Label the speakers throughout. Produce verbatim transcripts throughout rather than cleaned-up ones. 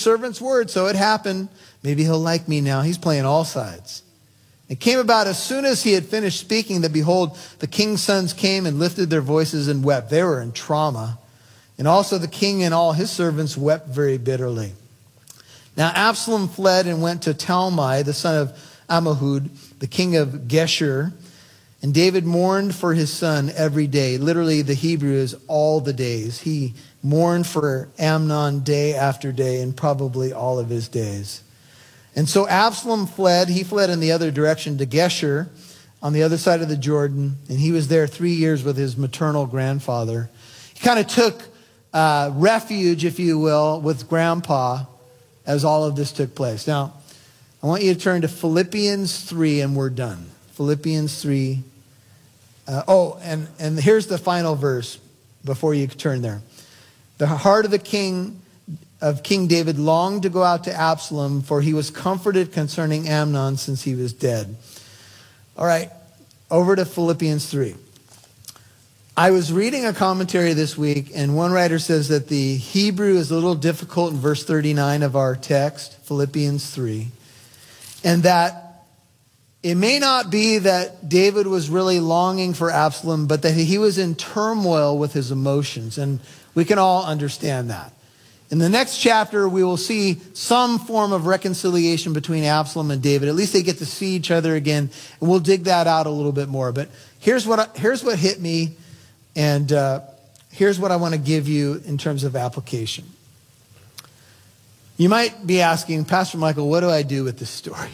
Speaker 1: servant's word, so it happened. Maybe he'll like me now. He's playing all sides. It came about as soon as he had finished speaking that, behold, the king's sons came and lifted their voices and wept. They were in trauma. And also the king and all his servants wept very bitterly. Now Absalom fled and went to Talmai, the son of Ammihud, the king of Geshur. And David mourned for his son every day. Literally, the Hebrew is all the days. He mourned for Amnon day after day and probably all of his days. And so Absalom fled. He fled in the other direction to Geshur on the other side of the Jordan. And he was there three years with his maternal grandfather. He kind of took uh, refuge, if you will, with grandpa as all of this took place. Now, I want you to turn to Philippians three and we're done. Philippians three. Uh, oh, and, and here's the final verse before you turn there. The heart of the king of King David longed to go out to Absalom, for he was comforted concerning Amnon since he was dead. All right, over to Philippians three. I was reading a commentary this week, and one writer says that the Hebrew is a little difficult in verse thirty-nine of our text, Philippians three, and that it may not be that David was really longing for Absalom, but that he was in turmoil with his emotions, and we can all understand that. In the next chapter, we will see some form of reconciliation between Absalom and David. At least they get to see each other again, and we'll dig that out a little bit more. But here's what I, here's what hit me, and uh, here's what I want to give you in terms of application. You might be asking, Pastor Michael, what do I do with this story?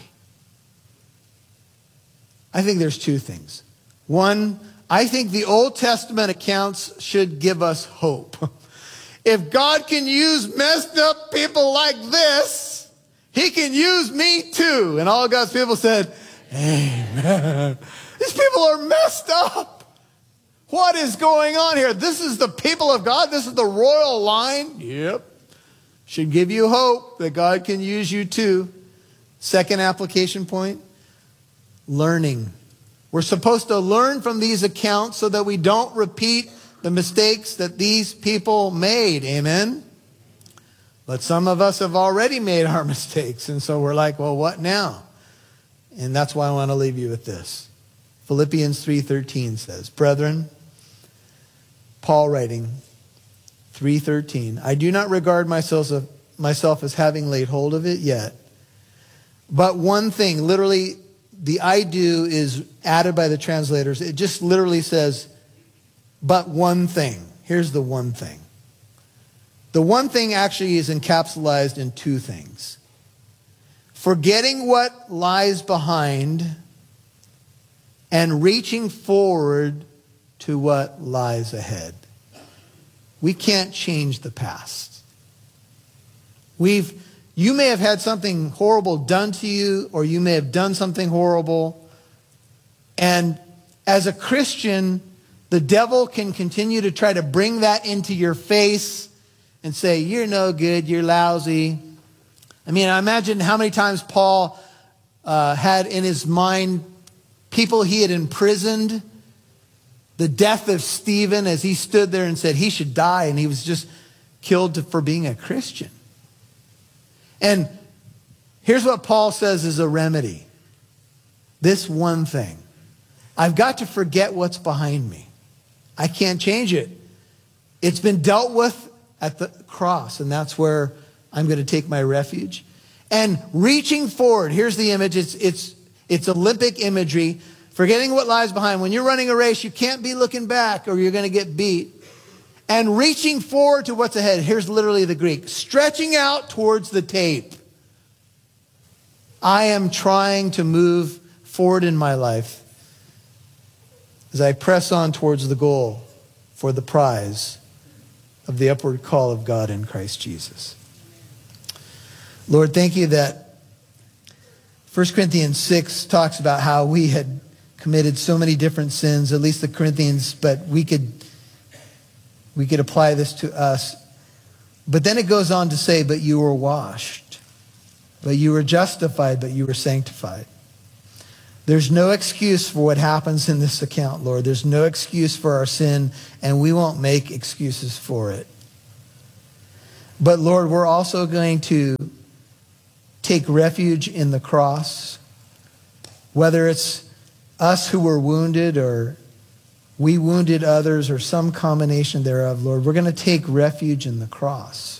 Speaker 1: I think there's two things. One, I think the Old Testament accounts should give us hope. If God can use messed up people like this, he can use me too. And all God's people said, amen. These people are messed up. What is going on here? This is the people of God. This is the royal line. Yep. Should give you hope that God can use you too. Second application point, learning. We're supposed to learn from these accounts so that we don't repeat the mistakes that these people made. Amen? But some of us have already made our mistakes. And so we're like, well, what now? And that's why I want to leave you with this. Philippians three thirteen says, brethren, Paul writing, three thirteen, I do not regard myself, myself as having laid hold of it yet. But one thing, literally, the I do is added by the translators. It just literally says, but one thing. Here's the one thing. The one thing actually is encapsulated in two things. Forgetting what lies behind and reaching forward to what lies ahead. We can't change the past. We've You may have had something horrible done to you, or you may have done something horrible. And as a Christian, the devil can continue to try to bring that into your face and say, you're no good, you're lousy. I mean, I imagine how many times Paul uh, had in his mind people he had imprisoned, the death of Stephen as he stood there and said he should die, and he was just killed to, for being a Christian. And here's what Paul says is a remedy. This one thing. I've got to forget what's behind me. I can't change it. It's been dealt with at the cross, and that's where I'm going to take my refuge. And reaching forward, here's the image. It's, it's, it's Olympic imagery. Forgetting what lies behind. When you're running a race, you can't be looking back or you're going to get beat. And reaching forward to what's ahead. Here's literally the Greek. Stretching out towards the tape. I am trying to move forward in my life as I press on towards the goal for the prize of the upward call of God in Christ Jesus. Lord, thank you that First Corinthians six talks about how we had committed so many different sins, at least the Corinthians, but we could we could apply this to us. But then it goes on to say, but you were washed, but you were justified, but you were sanctified. There's no excuse for what happens in this account, Lord. There's no excuse for our sin, and we won't make excuses for it. But Lord, we're also going to take refuge in the cross, whether it's us who were wounded or we wounded others or some combination thereof, Lord. We're going to take refuge in the cross.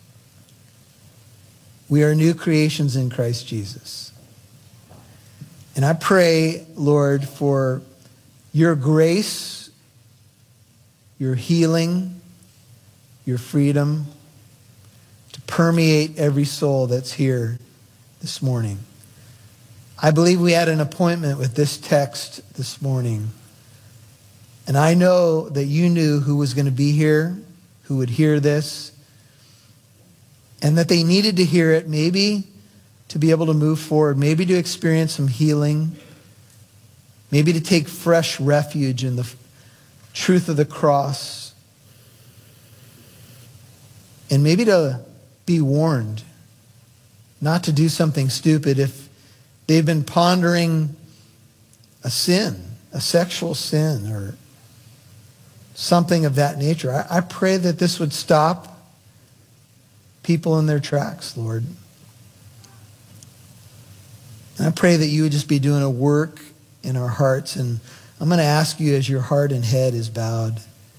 Speaker 1: We are new creations in Christ Jesus. And I pray, Lord, for your grace, your healing, your freedom to permeate every soul that's here this morning. I believe we had an appointment with this text this morning. And I know that you knew who was going to be here, who would hear this, and that they needed to hear it, maybe to be able to move forward, maybe to experience some healing, maybe to take fresh refuge in the truth of the cross, and maybe to be warned not to do something stupid if they've been pondering a sin, a sexual sin, or something of that nature. I, I pray that this would stop people in their tracks, Lord. And I pray that you would just be doing a work in our hearts. And I'm going to ask you, as your heart and head is bowed,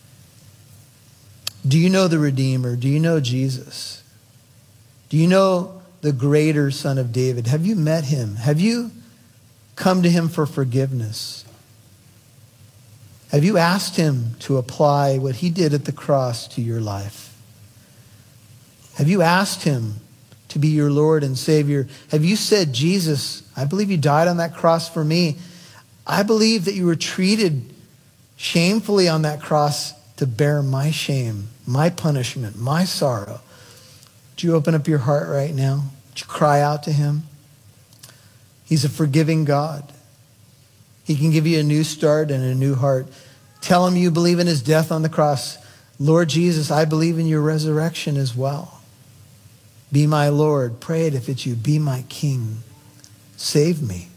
Speaker 1: do you know the Redeemer? Do you know Jesus? Do you know the greater Son of David? Have you met him? Have you come to him for forgiveness? Have you asked him to apply what he did at the cross to your life? Have you asked him to be your Lord and Savior? Have you said, Jesus, I believe you died on that cross for me. I believe that you were treated shamefully on that cross to bear my shame, my punishment, my sorrow. Would you open up your heart right now? Would you cry out to him? He's a forgiving God. He can give you a new start and a new heart. Tell him you believe in his death on the cross. Lord Jesus, I believe in your resurrection as well. Be my Lord. Pray it if it's you. Be my King. Save me.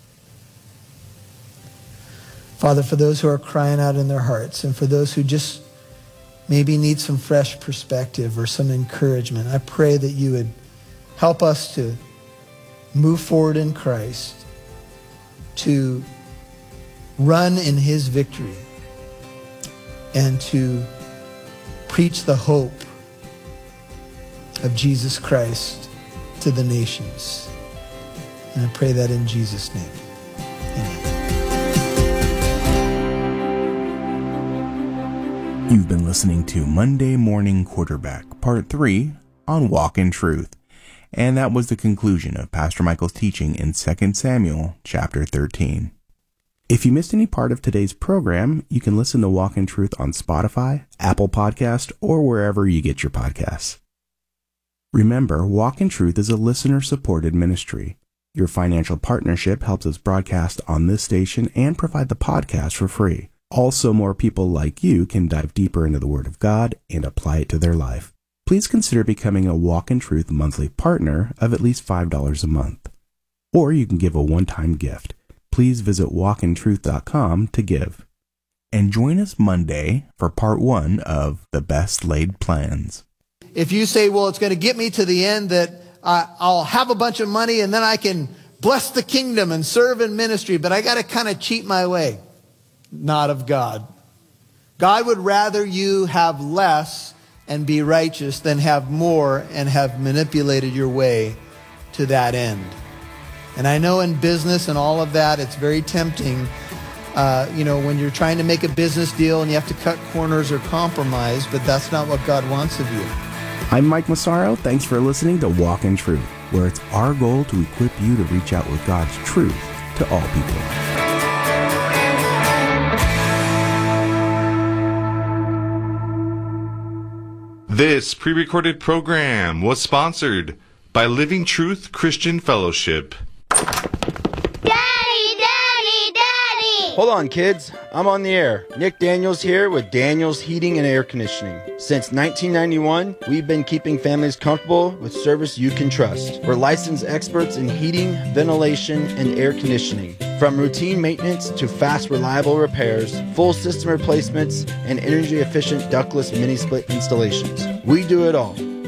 Speaker 1: Father, for those who are crying out in their hearts and for those who just maybe need some fresh perspective or some encouragement, I pray that you would help us to move forward in Christ, to run in his victory, and to preach the hope of Jesus Christ to the nations. And I pray that in Jesus' name. Amen.
Speaker 2: You've been listening to Monday Morning Quarterback, Part three on Walk in Truth. And that was the conclusion of Pastor Michael's teaching in Second Samuel chapter thirteen. If you missed any part of today's program, you can listen to Walk in Truth on Spotify, Apple Podcast, or wherever you get your podcasts. Remember, Walk in Truth is a listener-supported ministry. Your financial partnership helps us broadcast on this station and provide the podcast for free. Also, more people like you can dive deeper into the Word of God and apply it to their life. Please consider becoming a Walk in Truth monthly partner of at least five dollars a month. Or you can give a one-time gift. Please visit walk in truth dot com to give. And join us Monday for part one of The Best Laid Plans.
Speaker 1: If you say, well, it's going to get me to the end that uh, I'll have a bunch of money and then I can bless the kingdom and serve in ministry, but I got to kind of cheat my way. Not of God. God would rather you have less and be righteous than have more and have manipulated your way to that end. And I know in business and all of that, it's very tempting, uh, you know, when you're trying to make a business deal and you have to cut corners or compromise, but that's not what God wants of you.
Speaker 2: I'm Mike Massaro. Thanks for listening to Walk in Truth, where it's our goal to equip you to reach out with God's truth to all people.
Speaker 3: This pre-recorded program was sponsored by Living Truth Christian Fellowship.
Speaker 4: Daddy, Daddy, Daddy!
Speaker 5: Hold on, kids. I'm on the air. Nick Daniels here with Daniels Heating and Air Conditioning. Since nineteen ninety-one, we've been keeping families comfortable with service you can trust. We're licensed experts in heating, ventilation, and air conditioning. From routine maintenance to fast, reliable repairs, full system replacements, and energy-efficient ductless mini-split installations. We do it all.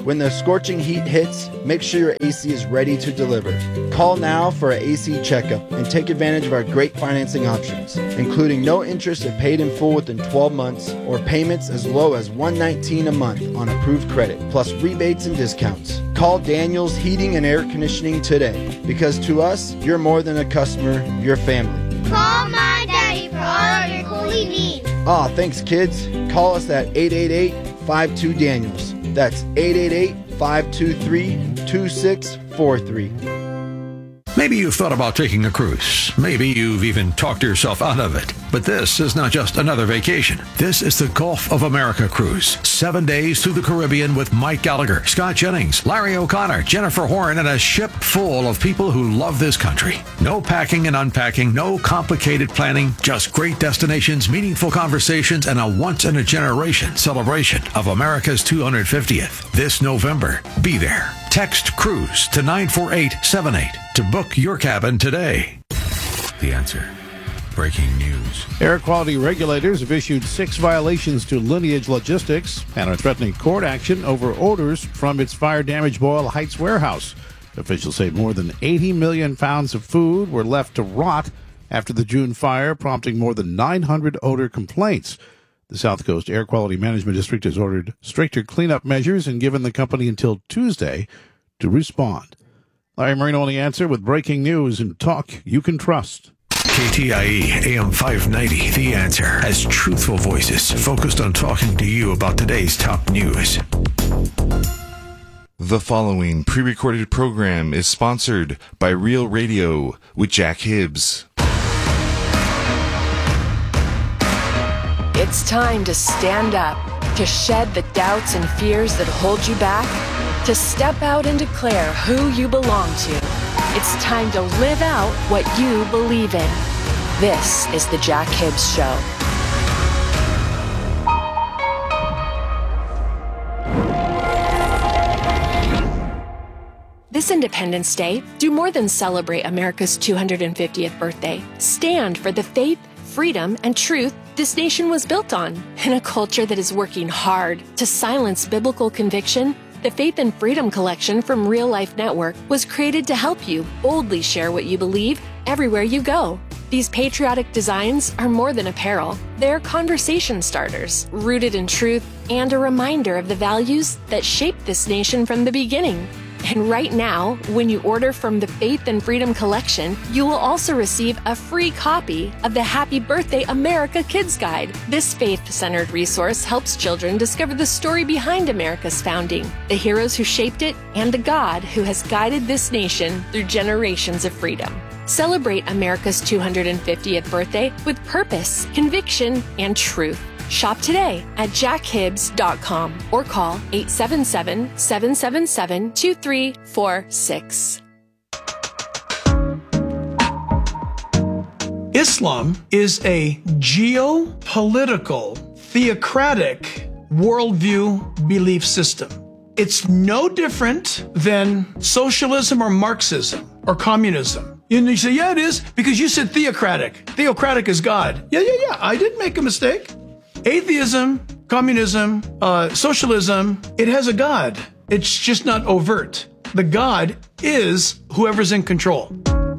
Speaker 5: When the scorching heat hits, make sure your A C is ready to deliver. Call now for an A C checkup and take advantage of our great financing options, including no interest if paid in full within twelve months or payments as low as one hundred nineteen dollars a month on approved credit, plus rebates and discounts. Call Daniels Heating and Air Conditioning today, because to us, you're more than a customer, you're family.
Speaker 4: Call my daddy for all of your cooling needs.
Speaker 5: Aw, thanks kids. Call us at eight eight eight, five two, Daniels. That's eight eight eight, five two three, two six four three.
Speaker 6: Maybe you've thought about taking a cruise. Maybe you've even talked yourself out of it. But this is not just another vacation. This is the Gulf of America cruise. Seven days through the Caribbean with Mike Gallagher, Scott Jennings, Larry O'Connor, Jennifer Horn, and a ship full of people who love this country. No packing and unpacking, no complicated planning, just great destinations, meaningful conversations, and a once-in-a-generation celebration of America's two hundred fiftieth. This November, be there. Text CRUISE to nine four eight seven eight to book your cabin today. The Answer. Breaking news.
Speaker 7: Air quality regulators have issued six violations to Lineage Logistics and are threatening court action over orders from its fire-damaged Boyle Heights warehouse. Officials say more than eighty million pounds of food were left to rot after the June fire, prompting more than nine hundred odor complaints. The South Coast Air Quality Management District has ordered stricter cleanup measures and given the company until Tuesday to respond. Larry Marino on The Answer with breaking news and talk you can trust.
Speaker 6: K T I E A M five ninety, The Answer, has truthful voices focused on talking to you about today's top news.
Speaker 3: The following pre-recorded program is sponsored by Real Radio with Jack Hibbs.
Speaker 8: It's time to stand up, to shed the doubts and fears that hold you back, to step out and declare who you belong to. It's time to live out what you believe in. This is The Jack Hibbs Show. This Independence Day, do more than celebrate America's two hundred fiftieth birthday. Stand for the faith, freedom, and truth this nation was built on. In a culture that is working hard to silence biblical conviction, the Faith and Freedom Collection from Real Life Network was created to help you boldly share what you believe everywhere you go. These patriotic designs are more than apparel. They're conversation starters, rooted in truth, and a reminder of the values that shaped this nation from the beginning. And right now, when you order from the Faith and Freedom Collection, you will also receive a free copy of the Happy Birthday America Kids Guide. This faith-centered resource helps children discover the story behind America's founding, the heroes who shaped it, and the God who has guided this nation through generations of freedom. Celebrate America's two hundred fiftieth birthday with purpose, conviction, and truth. Shop today at jack hibbs dot com or call eight seven seven, seven seven seven, two three four six.
Speaker 9: Islam is a geopolitical, theocratic worldview belief system. It's no different than socialism or Marxism or communism. And you say, yeah, it is, because you said theocratic. Theocratic is God. Yeah, yeah, yeah, I did make a mistake. Atheism, communism, uh, socialism, it has a God. It's just not overt. The God is whoever's in control.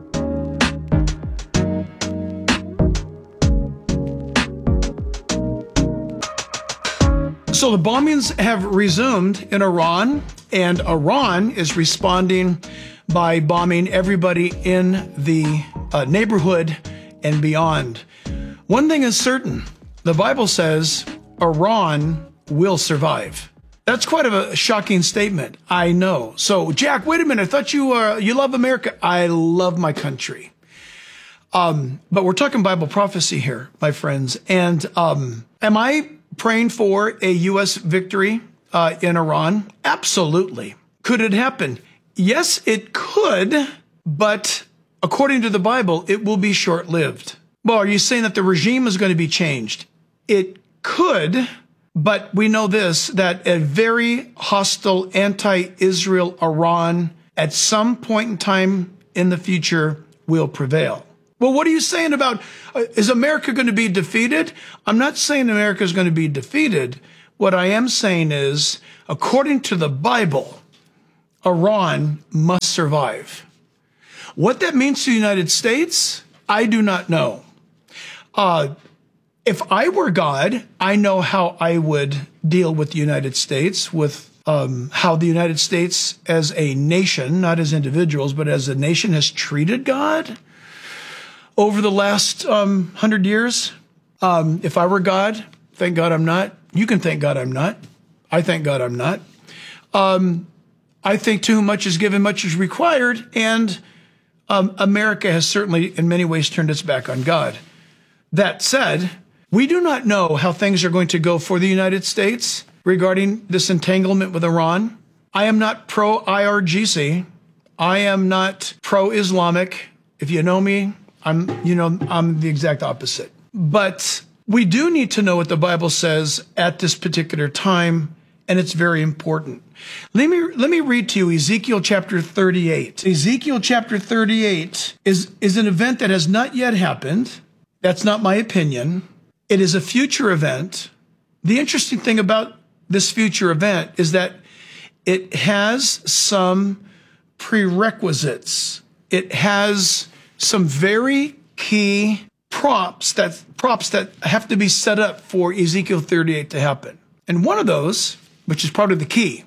Speaker 9: So the bombings have resumed in Iran, and Iran is responding by bombing everybody in the uh, neighborhood and beyond. One thing is certain. The Bible says Iran will survive. That's quite a shocking statement. I know. So, Jack, wait a minute. I thought you uh, you love America. I love my country. Um, but we're talking Bible prophecy here, my friends. And um, am I praying for a U S victory uh, in Iran? Absolutely. Could it happen? Yes, it could. But according to the Bible, it will be short-lived. Well, are you saying that the regime is going to be changed? It could, but we know this, that a very hostile anti-Israel Iran at some point in time in the future will prevail. Well, what are you saying about, uh, is America going to be defeated? I'm not saying America is going to be defeated. What I am saying is according to the Bible, Iran must survive. What that means to the United States, I do not know. Uh, if I were God, I know how I would deal with the United States, with um, how the United States as a nation, not as individuals, but as a nation has treated God over the last um, hundred years. Um, if I were God, thank God I'm not. You can thank God I'm not. I thank God I'm not. Um, I think to whom much is given, much is required, and um, America has certainly in many ways turned its back on God. That said, we do not know how things are going to go for the United States regarding this entanglement with Iran. I am not pro-I R G C. I am not pro-Islamic. If you know me, I'm, you know, I'm the exact opposite. But we do need to know what the Bible says at this particular time, and it's very important. Let me, let me read to you Ezekiel chapter thirty-eight. Ezekiel chapter thirty-eight is, is an event that has not yet happened. That's not my opinion. It is a future event. The interesting thing about this future event is that it has some prerequisites. It has some very key props that props that have to be set up for Ezekiel thirty-eight to happen. And one of those, which is part of the key,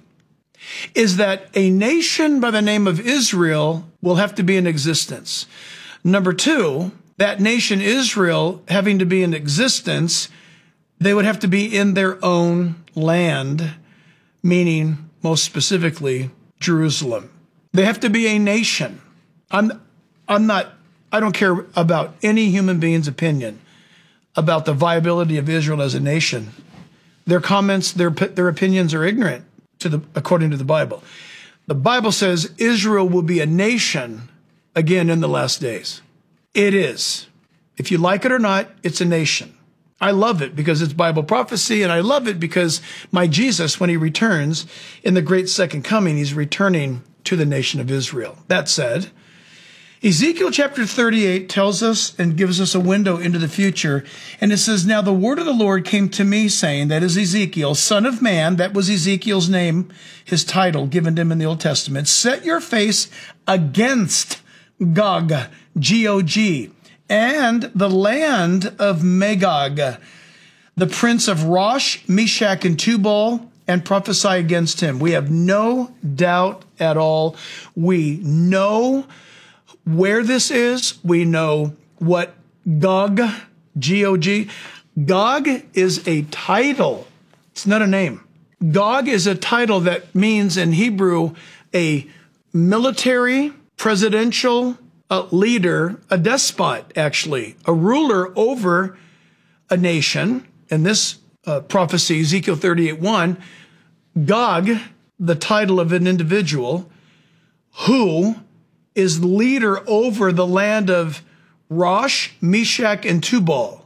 Speaker 9: is that a nation by the name of Israel will have to be in existence. Number two, that nation Israel having to be in existence, they would have to be in their own land, meaning most specifically Jerusalem. They have to be a nation. I'm, I'm not, I don't care about any human being's opinion about the viability of Israel as a nation. Their comments, their, their opinions are ignorant to the, according to the Bible. The Bible says Israel will be a nation again in the last days. It is. If you like it or not, it's a nation. I love it because it's Bible prophecy, and I love it because my Jesus, when he returns in the great second coming, he's returning to the nation of Israel. That said, Ezekiel chapter thirty-eight tells us and gives us a window into the future. And it says, now the word of the Lord came to me saying, that is Ezekiel, son of man, that was Ezekiel's name, his title given to him in the Old Testament, set your face against Gog, G O G, and the land of Magog, the prince of Rosh, Meshach, and Tubal, and prophesy against him. We have no doubt at all. We know where this is. We know what Gog, G O G, Gog is a title. It's not a name. Gog is a title that means in Hebrew a military, presidential uh, leader, a despot, actually, a ruler over a nation. In this uh, prophecy, Ezekiel thirty-eight one, Gog, the title of an individual who is leader over the land of Rosh, Meshach, and Tubal.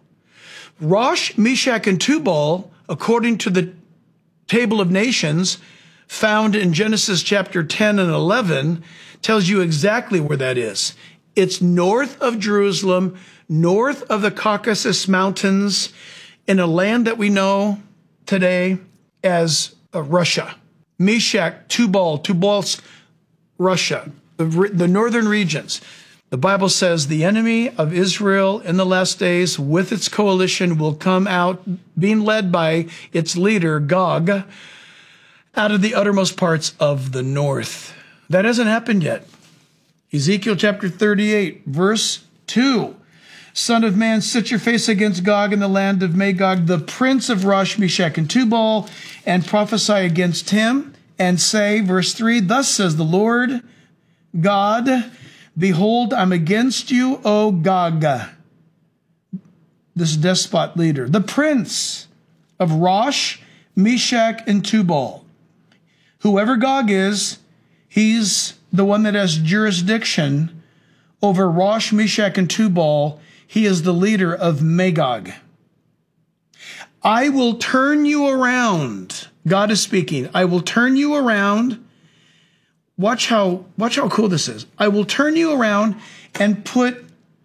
Speaker 9: Rosh, Meshach, and Tubal, according to the Table of Nations found in Genesis chapter ten and eleven, tells you exactly where that is. It's north of Jerusalem, north of the Caucasus Mountains, in a land that we know today as uh, Russia. Meshach, Tubal, Tubal's Russia, the, the northern regions. The Bible says the enemy of Israel in the last days with its coalition will come out, being led by its leader, Gog, out of the uttermost parts of the north. That hasn't happened yet. Ezekiel chapter thirty-eight, verse two. Son of man, set your face against Gog in the land of Magog, the prince of Rosh, Meshach, and Tubal, and prophesy against him, and say, verse three, thus says the Lord God, behold, I'm against you, O Gog, this despot leader, the prince of Rosh, Meshach, and Tubal. Whoever Gog is, he's the one that has jurisdiction over Rosh, Meshach, and Tubal. He is the leader of Magog. I will turn you around. God is speaking. I will turn you around. Watch how, watch how cool this is. I will turn you around and put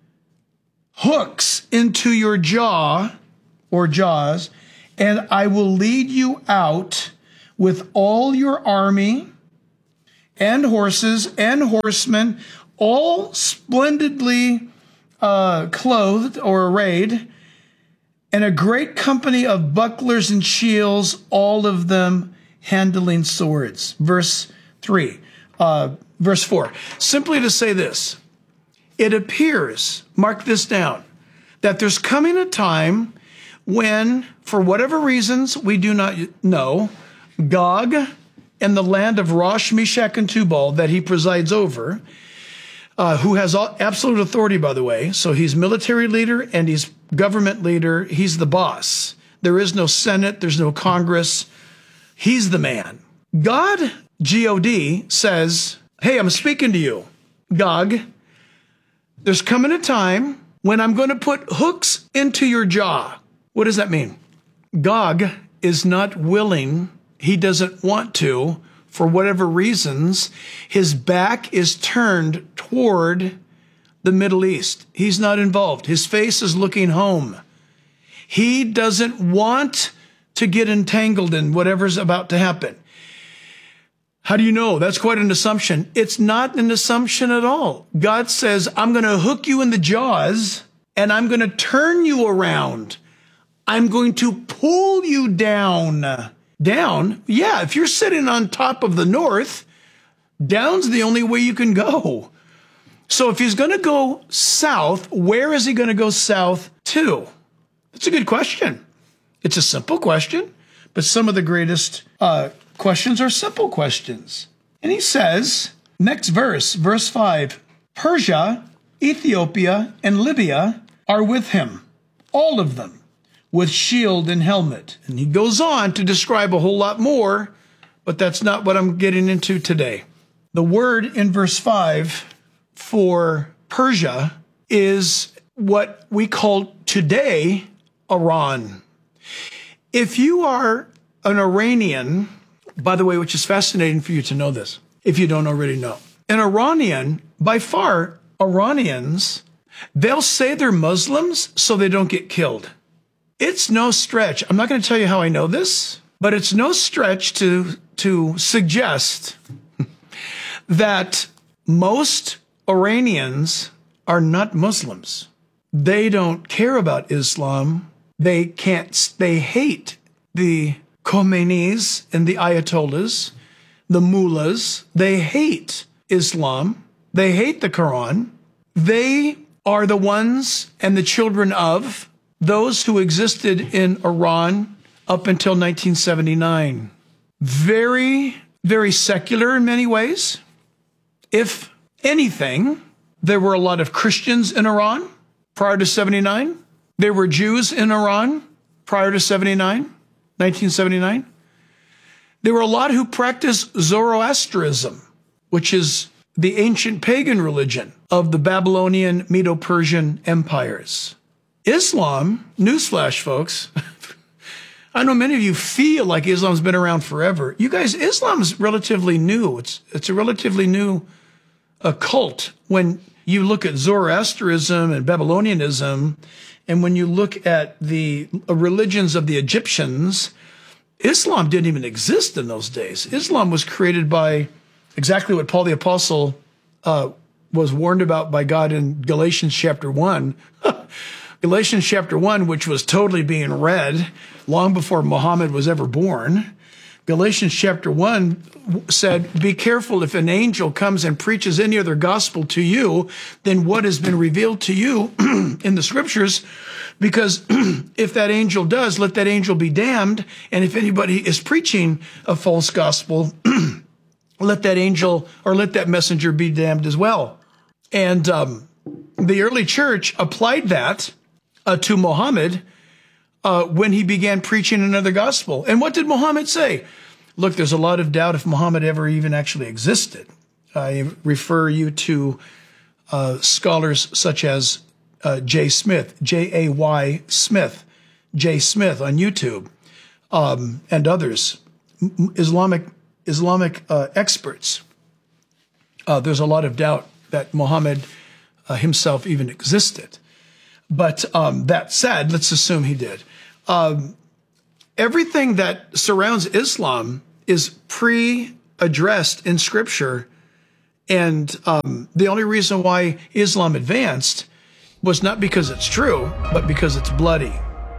Speaker 9: hooks into your jaw or jaws, and I will lead you out with all your army and horses and horsemen, all splendidly uh, clothed or arrayed, and a great company of bucklers and shields, all of them handling swords. Verse three, uh, verse four. Simply to say this, it appears, mark this down, that there's coming a time when, for whatever reasons we do not know, Gog and the land of Rosh, Meshach, and Tubal that he presides over, uh, who has all, absolute authority, by the way. So he's military leader and he's government leader. He's the boss. There is no Senate. There's no Congress. He's the man. God, G O D, says, hey, I'm speaking to you, Gog. There's coming a time when I'm going to put hooks into your jaw. What does that mean? Gog is not willing. He doesn't want to, for whatever reasons. His back is turned toward the Middle East. He's not involved. His face is looking home. He doesn't want to get entangled in whatever's about to happen. How do you know? That's quite an assumption. It's not an assumption at all. God says, I'm going to hook you in the jaws and I'm going to turn you around. I'm going to pull you down. Down? Yeah, if you're sitting on top of the north, down's the only way you can go. So if he's going to go south, where is he going to go south to? That's a good question. It's a simple question, but some of the greatest uh, questions are simple questions. And he says, next verse, verse five, Persia, Ethiopia, and Libya are with him, all of them, with shield and helmet. And he goes on to describe a whole lot more, but that's not what I'm getting into today. The word in verse five for Persia is what we call today Iran. If you are an Iranian, by the way, which is fascinating for you to know this, if you don't already know, an Iranian, by far, Iranians, they'll say they're Muslims so they don't get killed. It's no stretch. I'm not going to tell you how I know this, but it's no stretch to, to suggest that most Iranians are not Muslims. They don't care about Islam. They can't, they hate the Khomeinis and the Ayatollahs, the mullahs. They hate Islam. They hate the Quran. They are the ones and the children of those who existed in Iran up until nineteen seventy-nine. Very, very secular in many ways. If anything, there were a lot of Christians in Iran prior to seventy-nine. There were Jews in Iran prior to seventy-nine, nineteen seventy-nine. There were a lot who practiced Zoroastrianism, which is the ancient pagan religion of the Babylonian, Medo-Persian empires. Islam, newsflash, folks, I know many of you feel like Islam's been around forever. You guys, Islam's relatively new. It's it's a relatively new uh, cult. When you look at Zoroastrianism and Babylonianism, and when you look at the religions of the Egyptians, Islam didn't even exist in those days. Islam was created by exactly what Paul the Apostle uh, was warned about by God in Galatians chapter one. Galatians chapter one, which was totally being read long before Muhammad was ever born. Galatians chapter one said, be careful if an angel comes and preaches any other gospel to you than what has been revealed to you in the scriptures, because if that angel does, let that angel be damned. And if anybody is preaching a false gospel, let that angel or let that messenger be damned as well. And um, the early church applied that uh, to Muhammad uh, when he began preaching another gospel. And what did Muhammad say? Look, there's a lot of doubt if Muhammad ever even actually existed. I refer you to uh, scholars such as uh, Jay Smith, J A Y Smith, Jay Smith on YouTube, um, and others, Islamic Islamic uh, experts. Uh, there's a lot of doubt that Muhammad uh, himself even existed. But um, that said, let's assume he did. Um, everything that surrounds Islam is pre-addressed in Scripture. And um, the only reason why Islam advanced was not because it's true, but because it's bloody.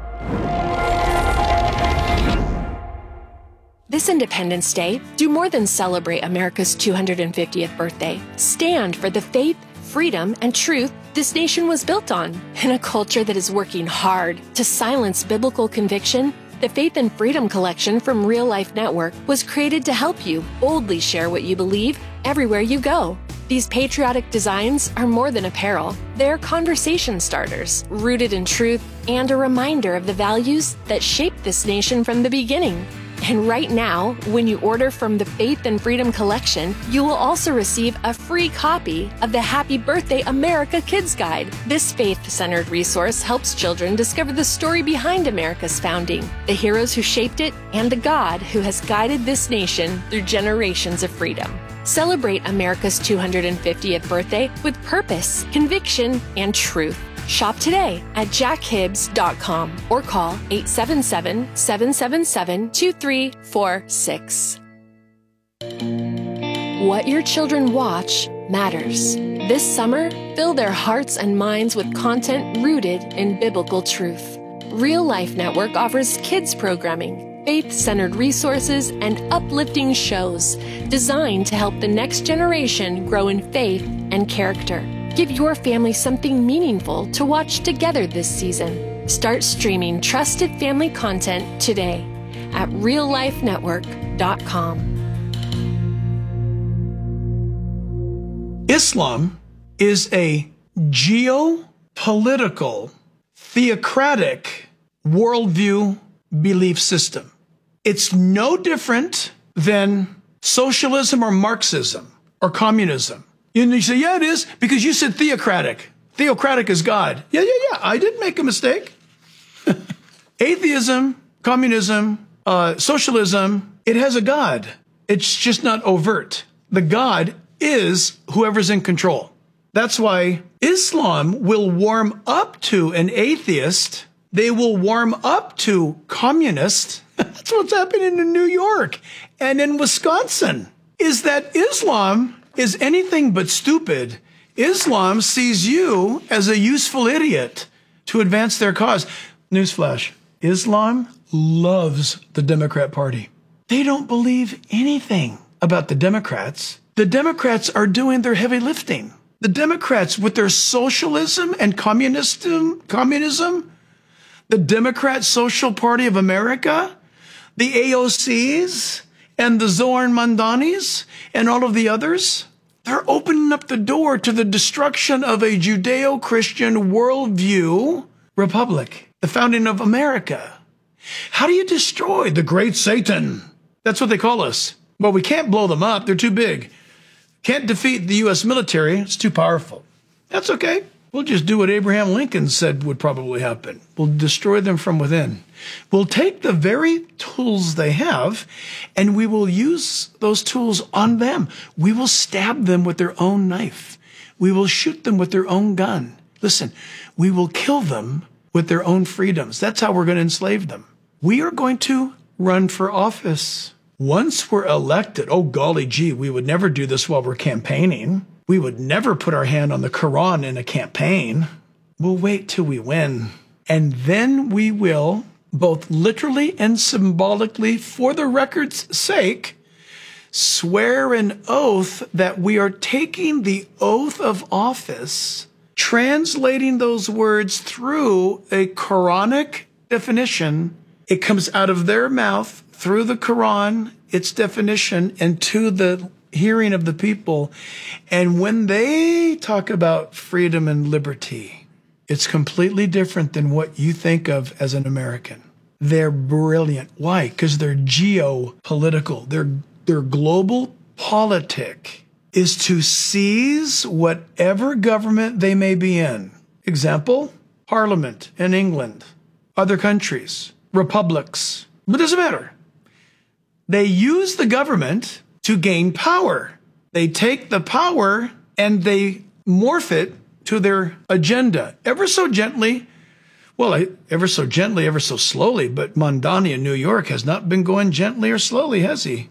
Speaker 8: This Independence Day, do more than celebrate America's two hundred fiftieth birthday. Stand for the faith, freedom, and truth this nation was built on. In a culture that is working hard to silence biblical conviction, the Faith and Freedom Collection from Real Life Network was created to help you boldly share what you believe everywhere you go. These patriotic designs are more than apparel. They're conversation starters, rooted in truth, and a reminder of the values that shaped this nation from the beginning. And right now, when you order from the Faith and Freedom Collection, you will also receive a free copy of the Happy Birthday America Kids Guide. This faith-centered resource helps children discover the story behind America's founding, the heroes who shaped it, and the God who has guided this nation through generations of freedom. Celebrate America's two hundred fiftieth birthday with purpose, conviction, and truth. Shop today at jack hibbs dot com or call eight seven seven, seven seven seven, two three four six. What your children watch matters. This summer, fill their hearts and minds with content rooted in biblical truth. Real Life Network offers kids programming, faith-centered resources, and uplifting shows designed to help the next generation grow in faith and character. Give your family something meaningful to watch together this season. Start streaming trusted family content today at real life network dot com.
Speaker 9: Islam is a geopolitical, theocratic worldview belief system. It's no different than socialism or Marxism or communism. And you say, yeah, it is, because you said theocratic. Theocratic is God. Yeah, yeah, yeah. I did make a mistake. Atheism, communism, uh, socialism, it has a God. It's just not overt. The God is whoever's in control. That's why Islam will warm up to an atheist. They will warm up to communists. That's what's happening in New York and in Wisconsin, is that Islam is anything but stupid. Islam sees you as a useful idiot to advance their cause. Newsflash, Islam loves the Democrat Party. They don't believe anything about the Democrats. The Democrats are doing their heavy lifting. The Democrats, with their socialism and communism, communism, the Democrat Social Party of America, the A O Cs, and the Zohar Mandanis, and all of the others, they're opening up the door to the destruction of a Judeo-Christian worldview republic, the founding of America. How do you destroy the great Satan? That's what they call us. Well, we can't blow them up. They're too big. Can't defeat the U S military. It's too powerful. That's okay. We'll just do what Abraham Lincoln said would probably happen. We'll destroy them from within. We'll take the very tools they have, and we will use those tools on them. We will stab them with their own knife. We will shoot them with their own gun. Listen, we will kill them with their own freedoms. That's how we're going to enslave them. We are going to run for office. Once we're elected, oh, golly gee, we would never do this while we're campaigning. We would never put our hand on the Quran in a campaign. We'll wait till we win. And then we will, both literally and symbolically, for the record's sake, swear an oath that we are taking the oath of office, translating those words through a Quranic definition. It comes out of their mouth through the Quran, its definition, and to the hearing of the people. And when they talk about freedom and liberty, it's completely different than what you think of as an American. They're brilliant. Why? Because they're geopolitical. Their, their global politic is to seize whatever government they may be in. Example, Parliament in England, other countries, republics. But it doesn't matter. They use the government to gain power. They take the power and they morph it to their agenda, ever so gently. Well, ever so gently, ever so slowly, but Mondani in New York has not been going gently or slowly, has he?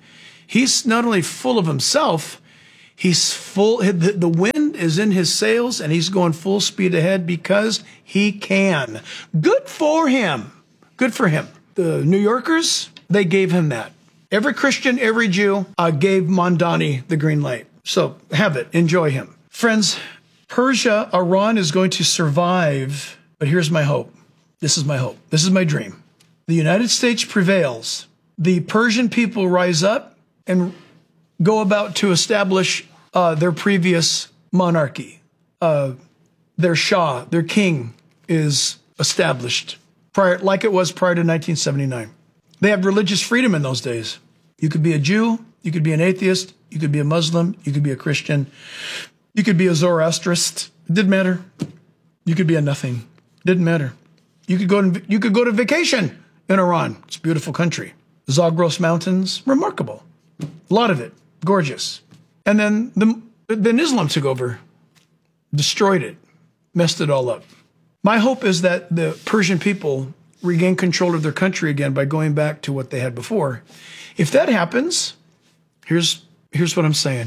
Speaker 9: He's not only full of himself, he's full, the, the wind is in his sails and he's going full speed ahead because he can. Good for him. Good for him. The New Yorkers, they gave him that. Every Christian, every Jew uh, gave Mondani the green light. So have it. Enjoy him. Friends, Persia, Iran is going to survive, but here's my hope. This is my hope. This is my dream. The United States prevails. The Persian people rise up and go about to establish uh, their previous monarchy. Uh, their Shah, their king, is established prior, like it was prior to nineteen seventy-nine. They had religious freedom in those days. You could be a Jew, you could be an atheist, you could be a Muslim, you could be a Christian, you could be a Zoroastrist. It didn't matter. You could be a nothing. Didn't matter. You could go to, you could go to vacation in Iran. It's a beautiful country. Zagros Mountains, remarkable. A lot of it, gorgeous. And then the, then Islam took over, destroyed it, messed it all up. My hope is that the Persian people regain control of their country again by going back to what they had before. If that happens, here's, here's what I'm saying.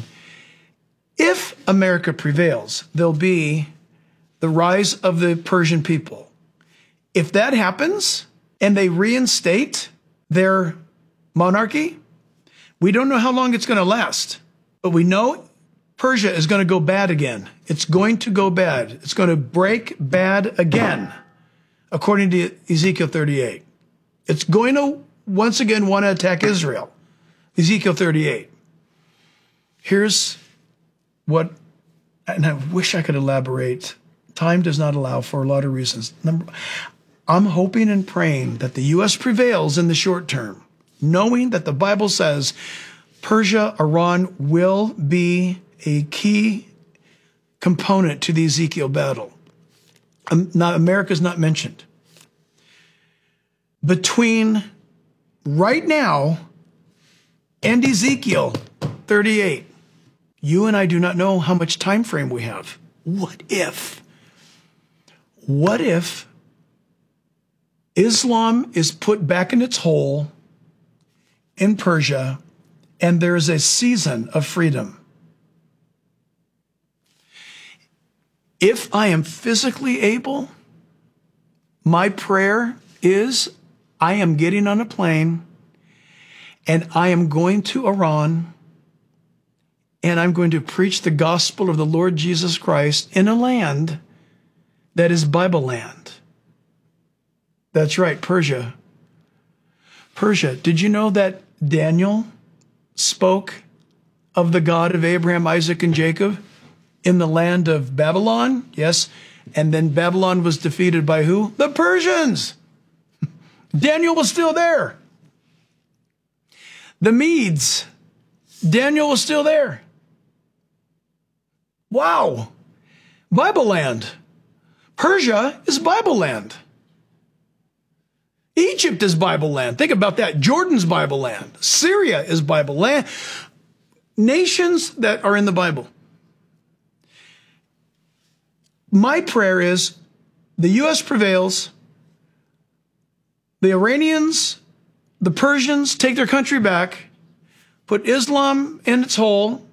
Speaker 9: If America prevails, there'll be the rise of the Persian people. If that happens and they reinstate their monarchy, we don't know how long it's going to last, but we know Persia is going to go bad again. It's going to go bad. It's going to break bad again, according to Ezekiel thirty-eight. It's going to once again want to attack Israel. Ezekiel thirty-eight. Here's what, and I wish I could elaborate. Time does not allow for a lot of reasons. Number, I'm hoping and praying that the U S prevails in the short term, knowing that the Bible says Persia, Iran will be a key component to the Ezekiel battle. Um, not, America's not mentioned. Between right now and Ezekiel thirty-eight, you and I do not know how much time frame we have. What if? What if Islam is put back in its hole in Persia and there's a season of freedom? If I am physically able, my prayer is I am getting on a plane and I am going to Iran and I'm going to preach the gospel of the Lord Jesus Christ in a land that is Bible land. That's right, Persia. Persia. Did you know that Daniel spoke of the God of Abraham, Isaac, and Jacob in the land of Babylon? Yes. And then Babylon was defeated by who? The Persians. Daniel was still there. The Medes. Daniel was still there. Wow. Bible land. Persia is Bible land. Egypt is Bible land. Think about that. Jordan's Bible land. Syria is Bible land. Nations that are in the Bible. My prayer is the U S prevails, the Iranians, the Persians take their country back, put Islam in its hole.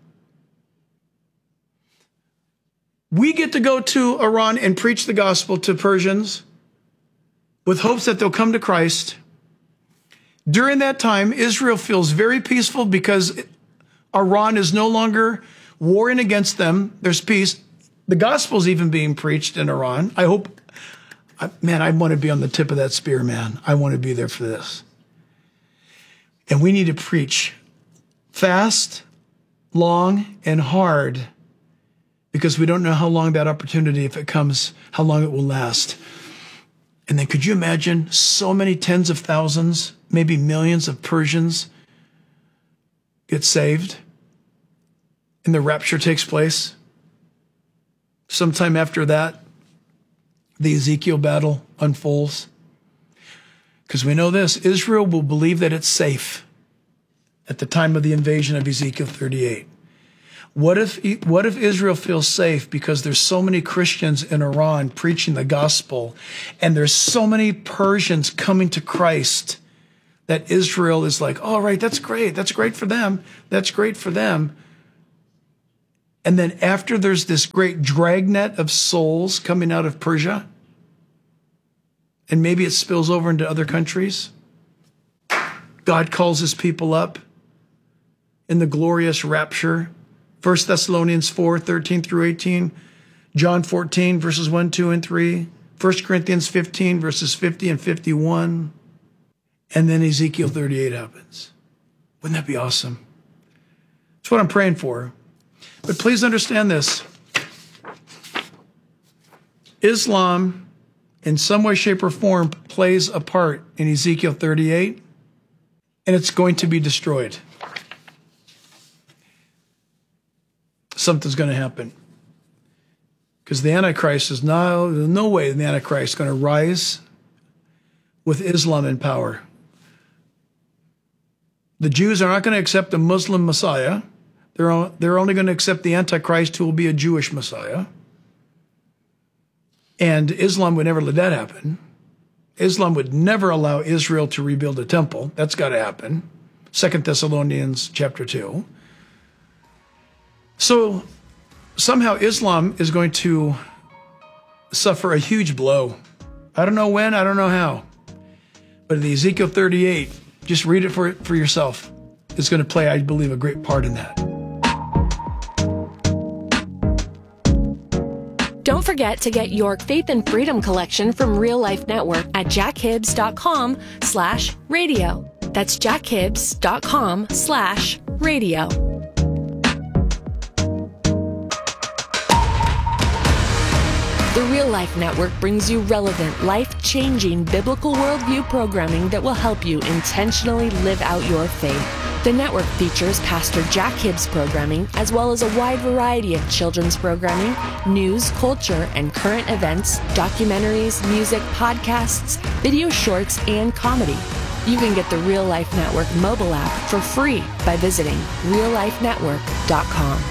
Speaker 9: We get to go to Iran and preach the gospel to Persians with hopes that they'll come to Christ. During that time, Israel feels very peaceful because Iran is no longer warring against them. There's peace. The gospel's even being preached in Iran. I hope, man, I want to be on the tip of that spear, man. I want to be there for this. And we need to preach fast, long, and hard because we don't know how long that opportunity, if it comes, how long it will last. And then could you imagine so many tens of thousands, maybe millions of Persians get saved and the rapture takes place? Sometime after that, the Ezekiel battle unfolds. Because we know this, Israel will believe that it's safe at the time of the invasion of Ezekiel thirty-eight. What if, what if Israel feels safe because there's so many Christians in Iran preaching the gospel and there's so many Persians coming to Christ that Israel is like, all right, that's great. That's great for them. That's great for them. And then after there's this great dragnet of souls coming out of Persia, and maybe it spills over into other countries, God calls his people up in the glorious rapture. First Thessalonians four, thirteen through eighteen, John fourteen, verses one, two, and three, First Corinthians fifteen, verses fifty and fifty-one, and then Ezekiel thirty-eight happens. Wouldn't that be awesome? That's what I'm praying for. But please understand this. Islam, in some way, shape, or form, plays a part in Ezekiel thirty-eight, and it's going to be destroyed. Something's going to happen. Because the Antichrist is no, there's no way the Antichrist is going to rise with Islam in power. The Jews are not going to accept a Muslim Messiah. They're, they're only going to accept the Antichrist, who will be a Jewish Messiah. And Islam would never let that happen. Islam would never allow Israel to rebuild a temple. That's got to happen. Second Thessalonians chapter two. So somehow Islam is going to suffer a huge blow. I don't know when, I don't know how. But in the Ezekiel thirty-eight, just read it for, for yourself. It's going to play, I believe, a great part in that.
Speaker 8: Don't forget to get your Faith and Freedom collection from Real Life Network at jackhibbs.com slash radio. That's jackhibbs.com slash radio. The Real Life Network brings you relevant, life-changing biblical worldview programming that will help you intentionally live out your faith. The network features Pastor Jack Hibbs programming, as well as a wide variety of children's programming, news, culture, and current events, documentaries, music, podcasts, video shorts, and comedy. You can get the Real Life Network mobile app for free by visiting real life network dot com.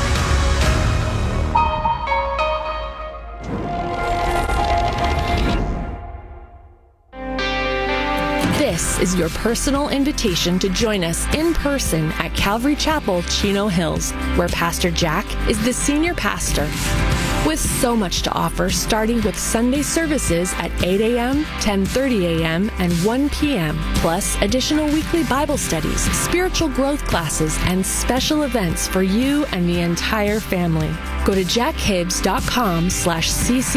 Speaker 8: This is your personal invitation to join us in person at Calvary Chapel, Chino Hills, where Pastor Jack is the senior pastor. With so much to offer, starting with Sunday services at eight a.m., ten thirty a.m., and one p.m., plus additional weekly Bible studies, spiritual growth classes, and special events for you and the entire family. Go to jackhibbs.com slash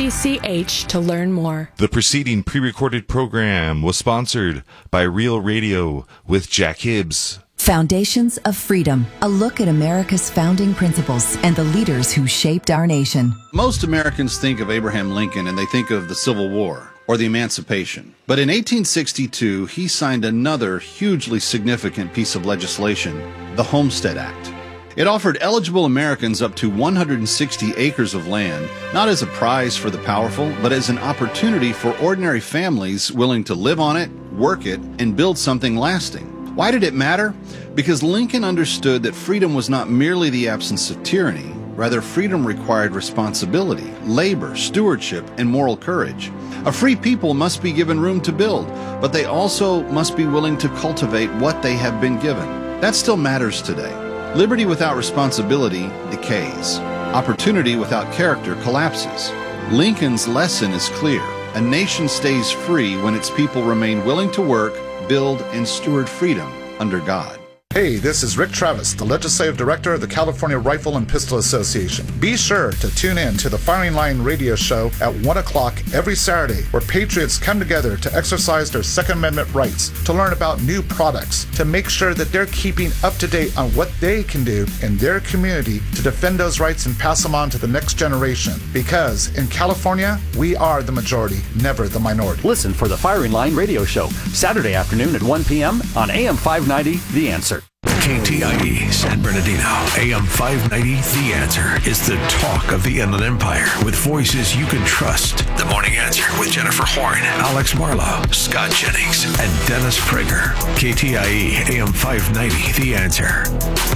Speaker 8: CCCH to learn more.
Speaker 3: The preceding pre-recorded program was sponsored by Real Radio with Jack Hibbs.
Speaker 10: Foundations of Freedom, a look at America's founding principles and the leaders who shaped our nation.
Speaker 7: Most Americans think of Abraham Lincoln and they think of the Civil War or the Emancipation. But in eighteen sixty-two, he signed another hugely significant piece of legislation, the Homestead Act. It offered eligible Americans up to one hundred sixty acres of land, not as a prize for the powerful, but as an opportunity for ordinary families willing to live on it, work it, and build something lasting. Why did it matter? Because Lincoln understood that freedom was not merely the absence of tyranny. Rather, freedom required responsibility, labor, stewardship, and moral courage. A free people must be given room to build, but they also must be willing to cultivate what they have been given. That still matters today. Liberty without responsibility decays. Opportunity without character collapses. Lincoln's lesson is clear. A nation stays free when its people remain willing to work, build, and steward freedom under God.
Speaker 11: Hey, this is Rick Travis, the Legislative Director of the California Rifle and Pistol Association. Be sure to tune in to the Firing Line radio show at one o'clock every Saturday, where patriots come together to exercise their Second Amendment rights, to learn about new products, to make sure that they're keeping up to date on what they can do in their community to defend those rights and pass them on to the next generation. Because in California, we are the majority, never the minority.
Speaker 12: Listen for the Firing Line radio show, Saturday afternoon at one p.m. on A M five ninety, The Answer.
Speaker 6: K T I E San Bernardino, A M five ninety, The Answer is the talk of the Inland Empire with voices you can trust. The Morning Answer with Jennifer Horn, Alex Marlowe, Scott Jennings, and Dennis Prager. K T I E A M five ninety, The Answer.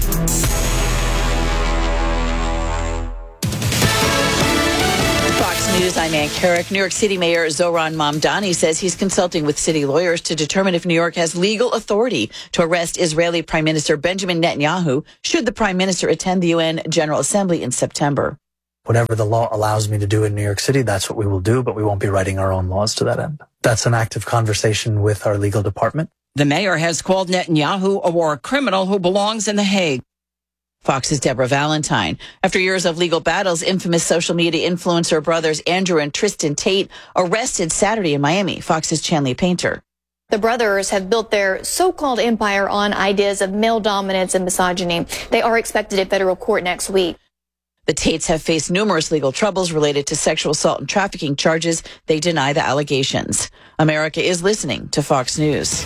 Speaker 13: Fox News, I'm Ann Carrick. New York City Mayor Zohran Mamdani says he's consulting with city lawyers to determine if New York has legal authority to arrest Israeli Prime Minister Benjamin Netanyahu should the Prime Minister attend the U N General Assembly in September.
Speaker 14: Whatever the law allows me to do in New York City, that's what we will do, but we won't be writing our own laws to that end. That's an active conversation with our legal department.
Speaker 13: The mayor has called Netanyahu a war criminal who belongs in The Hague. Fox's Deborah Valentine. After years of legal battles, infamous social media influencer brothers Andrew and Tristan Tate arrested Saturday in Miami. Fox's Chanley Painter.
Speaker 15: The brothers have built their so-called empire on ideas of male dominance and misogyny. They are expected at federal court next week.
Speaker 13: The Tates have faced numerous legal troubles related to sexual assault and trafficking charges. They deny the allegations. America is listening to Fox News.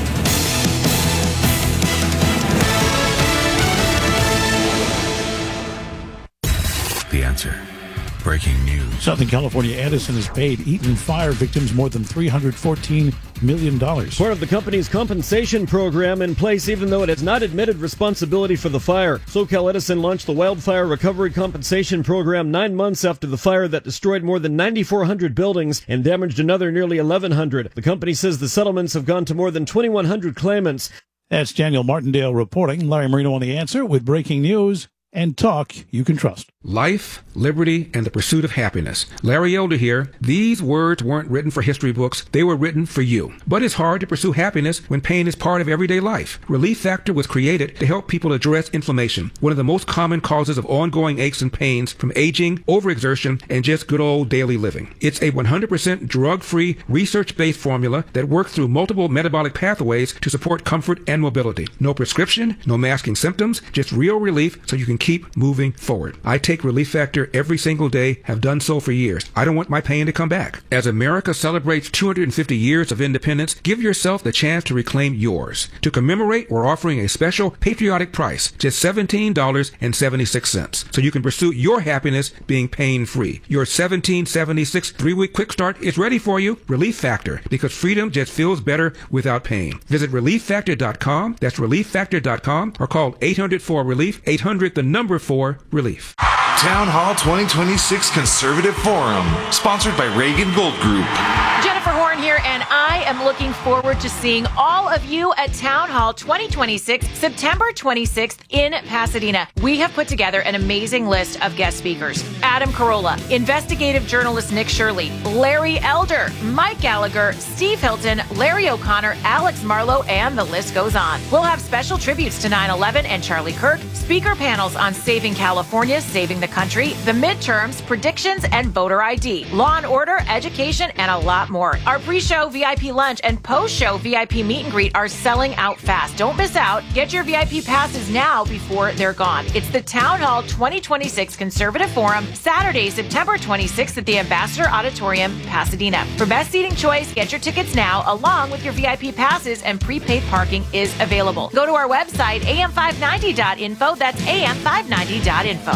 Speaker 6: The Answer. Breaking news.
Speaker 7: Southern California Edison has paid Eaton fire victims more than three hundred fourteen million dollars.
Speaker 16: Part of the company's compensation program in place even though it has not admitted responsibility for the fire. SoCal Edison launched the Wildfire Recovery Compensation Program nine months after the fire that destroyed more than nine thousand four hundred buildings and damaged another nearly eleven hundred. The company says the settlements have gone to more than twenty-one hundred claimants.
Speaker 7: That's Daniel Martindale reporting. Larry Marino on The Answer with breaking news and talk you can trust.
Speaker 17: Life, liberty, and the pursuit of happiness. Larry Elder here. These words weren't written for history books. They were written for you. But it's hard to pursue happiness when pain is part of everyday life. Relief Factor was created to help people address inflammation, one of the most common causes of ongoing aches and pains from aging, overexertion, and just good old daily living. It's a one hundred percent drug-free, research-based formula that works through multiple metabolic pathways to support comfort and mobility. No prescription, no masking symptoms, just real relief so you can keep moving forward. I take Relief Factor every single day, have done so for years. I don't want my pain to come back. As America celebrates two hundred fifty years of independence, give yourself the chance to reclaim yours. To commemorate, we're offering a special patriotic price, just seventeen dollars and seventy-six cents, so you can pursue your happiness being pain-free. Your seventeen seventy-six three-week quick start is ready for you. Relief Factor, because freedom just feels better without pain. Visit relief factor dot com, that's relief factor dot com, or call eight hundred four relief, eight hundred the number four relief.
Speaker 3: Town Hall twenty twenty-six Conservative Forum, sponsored by Reagan Gold Group.
Speaker 18: Jennifer Horn here, and I am looking forward to seeing all of you at Town Hall twenty twenty-six, September twenty-sixth in Pasadena. We have put together an amazing list of guest speakers. Adam Carolla, investigative journalist Nick Shirley, Larry Elder, Mike Gallagher, Steve Hilton, Larry O'Connor, Alex Marlowe, and the list goes on. We'll have special tributes to nine eleven and Charlie Kirk, speaker panels on saving California, saving the country, the midterms, predictions, and voter I D, law and order, education, and a lot more. Our pre-show V I P lunch and post-show V I P meet and greet are selling out fast. Don't miss out. Get your V I P passes now before they're gone. It's the Town Hall twenty twenty-six Conservative Forum, Saturday, September twenty-sixth at the Ambassador Auditorium, Pasadena. For best seating choice, get your tickets now along with your V I P passes, and prepaid parking is available. Go to our website, A M five ninety dot info. That's A M five ninety dot info.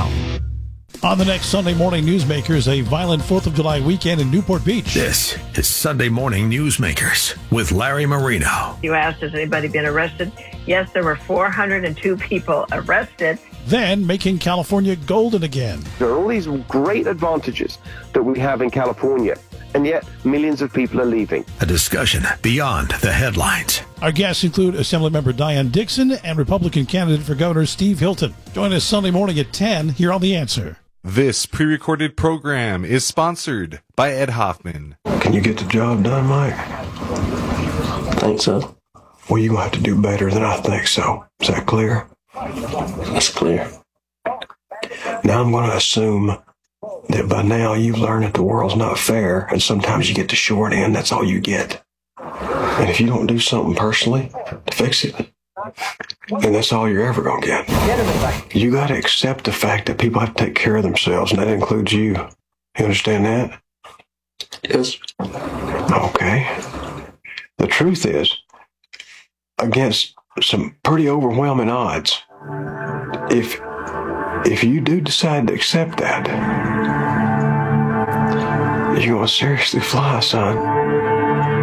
Speaker 7: On the next Sunday Morning Newsmakers, a violent fourth of July weekend in Newport Beach.
Speaker 6: This is Sunday Morning Newsmakers with Larry Marino.
Speaker 19: You asked, has anybody been arrested? Yes, there were four hundred two people arrested.
Speaker 7: Then making California golden again.
Speaker 20: There are all these great advantages that we have in California, and yet millions of people are leaving.
Speaker 6: A discussion beyond the headlines.
Speaker 7: Our guests include Assemblymember Diane Dixon and Republican candidate for Governor Steve Hilton. Join us Sunday morning at ten here on The Answer.
Speaker 3: This pre-recorded program is sponsored by Ed Hoffman.
Speaker 21: Can you get the job done, Mike? I think so. Well, you're going to have to do better than I think so. Is that clear? That's clear. Now I'm going to assume that by now you've learned that the world's not fair, and sometimes you get the short end. That's all you get. And if you don't do something personally to fix it, then that's all you're ever going to get. You got to accept the fact that people have to take care of themselves, and that includes you. You understand that? Yes. Okay. The truth is, against some pretty overwhelming odds, if if you do decide to accept that, you're going to seriously fly, son.